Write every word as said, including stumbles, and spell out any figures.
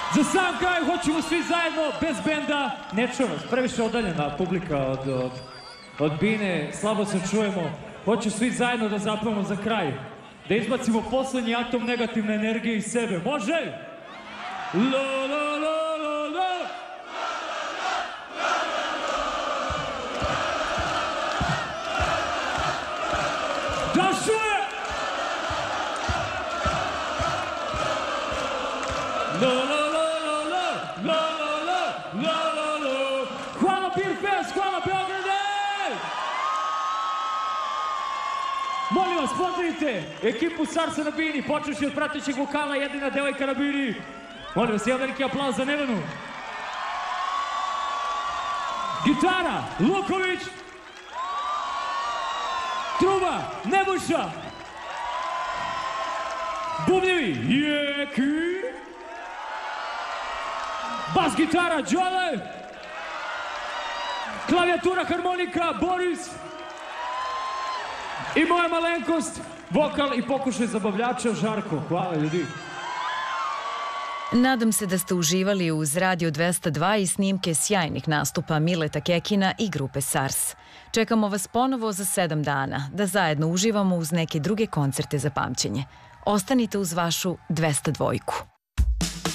Za sam kraj hoćemo svi zajedno, bez benda, ne čujemo, previše odaljena publika od, od, od bine, slabo se čujemo. Hoću svi zajedno da zapevamo za kraj, da izbacimo poslednji atom negativne energije iz sebe. Može? La, la, la, la, la. Da čuje! La, la, la, la, la, la, la, la, la, la. Hvala Beer Fest, hvala Beograde! Molim vas, pozdravite ekipu Sarsa na bini, počeši od pratećeg vokala, jedina devojka na bini. Molim vas, jedan veliki aplauz za Nevenu. Gitara, Luković. Truba, Nebojša. Bubnjevi, Jeki. Bas gitara, Đole. Klavijatura, harmonika, Boris. I moja malenkost, vokal i pokušaj zabavljača, Žarko. Hvala ljudi. Nadam se da ste uživali uz Radio dvesta dva i snimke sjajnih nastupa Mileta Kekina i grupe Sars. Čekamo vas ponovo za sedam dana, da zajedno uživamo uz neke druge koncerte za pamćenje. Ostanite uz vašu dvesta dvojku.